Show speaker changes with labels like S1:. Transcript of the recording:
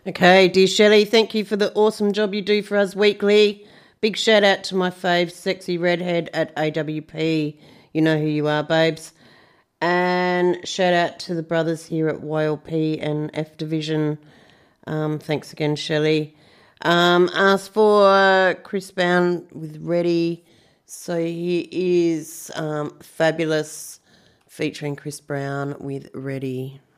S1: Okay, dear Shelley, thank you for the awesome job you do for us weekly. Big shout out to my fave, Sexy Redhead at AWP. You know who you are, babes. And shout out to the brothers here at YLP and F Division. Thanks again, Shelley. Asked for Chris Brown with Ready. So here is Fabulous featuring Chris Brown with Ready.